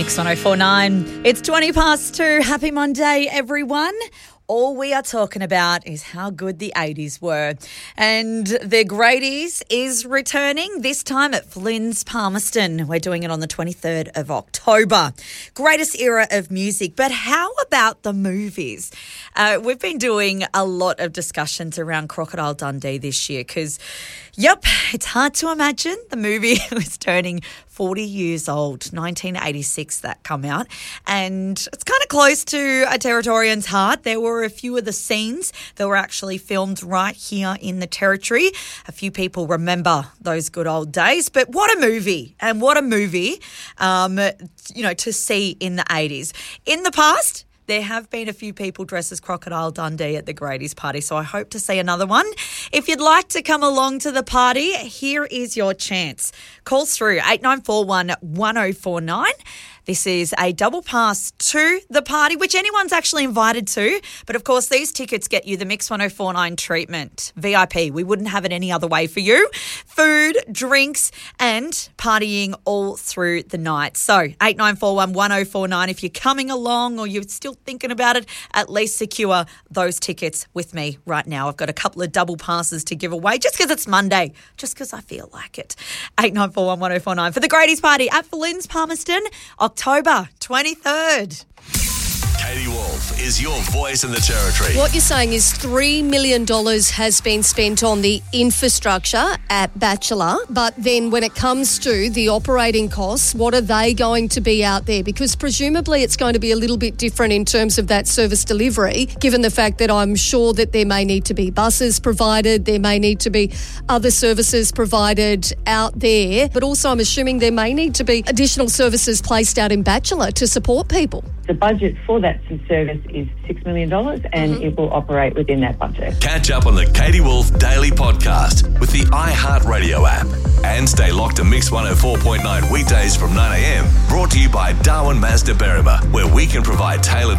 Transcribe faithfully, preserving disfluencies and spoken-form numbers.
Mix one oh four point nine. It's twenty past two. Happy Monday, everyone. All we are talking about is how good the eighties were. And the Greaties is returning, this time at Flynn's Palmerston. We're doing it on the twenty-third of October. Greatest era of music. But how about the movies? Uh, we've been doing a lot of discussions around Crocodile Dundee this year because, yep, it's hard to imagine. The movie was turning forty years old, nineteen eighty-six that come out. And it's kind of close to a Territorian's heart. There were a few of the scenes that were actually filmed right here in the Territory. A few people remember those good old days. But what a movie, and what a movie, um, you know, to see in the eighties. In the past, there have been a few people dressed as Crocodile Dundee at the Greaties party, so I hope to see another one. If you'd like to come along to the party, here is your chance. Call through eight nine four one, one oh four nine. This is a double pass to the party, which anyone's actually invited to. But, of course, these tickets get you the Mix one oh four nine treatment, V I P. We wouldn't have it any other way for you. Food, drinks and partying all through the night. So, eight nine four one, one oh four nine. If you're coming along or you're still thinking about it, at least secure those tickets with me right now. I've got a couple of double passes to give away just because it's Monday, just because I feel like it. eight nine four one, one oh four nine for the Greaties party at Flynn's Palmerston, October twenty-third. Katie Wolf is your voice in the Territory. What you're saying is three million dollars has been spent on the infrastructure at Bachelor, but then when it comes to the operating costs, what are they going to be out there? Because presumably it's going to be a little bit different in terms of that service delivery, given the fact that I'm sure that there may need to be buses provided, there may need to be other services provided out there, but also I'm assuming there may need to be additional services placed out in Bachelor to support people. The budget for that service is six million dollars and mm-hmm. it will operate within that budget. Catch up on the Katie Wolf Daily Podcast with the iHeartRadio app. And stay locked to Mix one oh four point nine weekdays from nine a.m. Brought to you by Darwin Mazda Berrima, where we can provide tailored